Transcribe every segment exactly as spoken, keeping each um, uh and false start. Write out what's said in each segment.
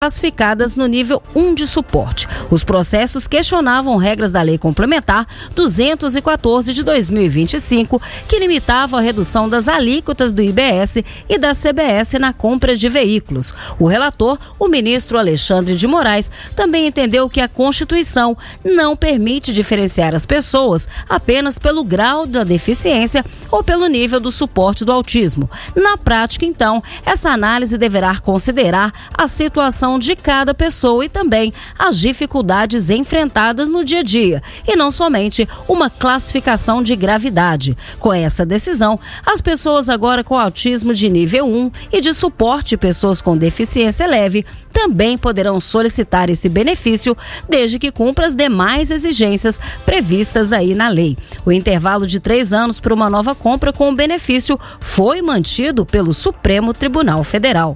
classificadas no nível um de suporte. Os processos questionavam regras da Lei Complementar duzentos e quatorze de dois mil e vinte e cinco, que limitavam a redução das alíquotas do I B S e da C B S na compra de veículos. O relator, o ministro Alexandre de Moraes, também entendeu que a Constituição não permite diferenciar as pessoas apenas pelo grau da deficiência ou pelo nível do suporte do autismo. Na prática, então, essa análise deverá considerar a situação de cada pessoa e também as dificuldades enfrentadas no dia a dia, e não somente uma classificação de gravidade. Com essa decisão, as pessoas agora com autismo de nível um e de suporte pessoas com deficiência leve também poderão solicitar esse benefício, desde que cumpra as demais exigências previstas aí na lei. O intervalo de três anos para uma nova compra com o benefício foi mantido pelo Supremo Tribunal Federal.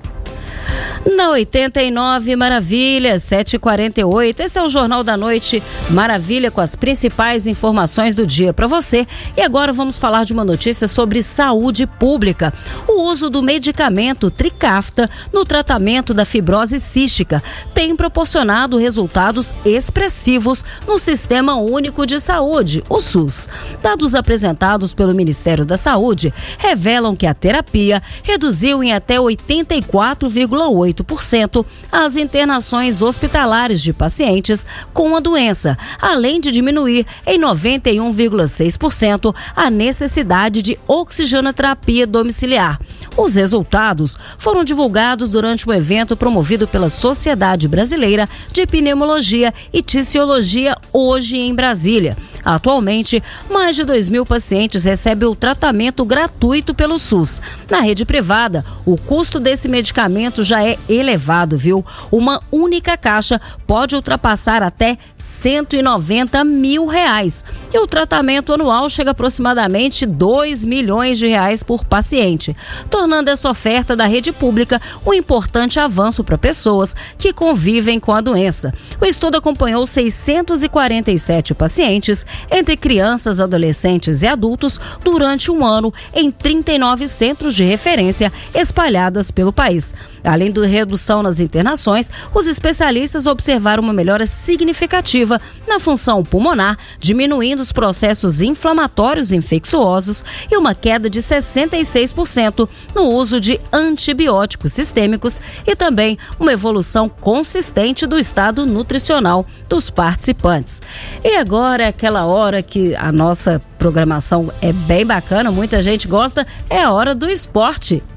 Na oitenta e nove Maravilha, sete e quarenta e oito. Esse é o Jornal da Noite Maravilha com as principais informações do dia para você. E agora vamos falar de uma notícia sobre saúde pública. O uso do medicamento Trikafta no tratamento da fibrose cística tem proporcionado resultados expressivos no Sistema Único de Saúde, o SUS. Dados apresentados pelo Ministério da Saúde revelam que a terapia reduziu em até oitenta e quatro vírgula oito por cento as internações hospitalares de pacientes com a doença, além de diminuir em noventa e um vírgula seis por cento a necessidade de oxigenoterapia domiciliar. Os resultados foram divulgados durante um evento promovido pela Sociedade Brasileira de Pneumologia e Tisiologia hoje em Brasília. Atualmente, mais de dois mil pacientes recebem o tratamento gratuito pelo SUS. Na rede privada, o custo desse medicamento já é elevado, viu? Uma única caixa pode ultrapassar até cento e noventa mil reais. E o tratamento anual chega a aproximadamente dois milhões de reais por paciente, tornando essa oferta da rede pública um importante avanço para pessoas que convivem com a doença. O estudo acompanhou seiscentos e quarenta e sete pacientes, entre crianças, adolescentes e adultos, durante um ano em trinta e nove centros de referência espalhadas pelo país. Além da redução nas internações, os especialistas observaram uma melhora significativa na função pulmonar, diminuindo os processos inflamatórios e infecciosos e uma queda de sessenta e seis por cento no uso de antibióticos sistêmicos e também uma evolução consistente do estado nutricional dos participantes. E agora, aquela hora que a nossa programação é bem bacana, muita gente gosta, é a hora do esporte.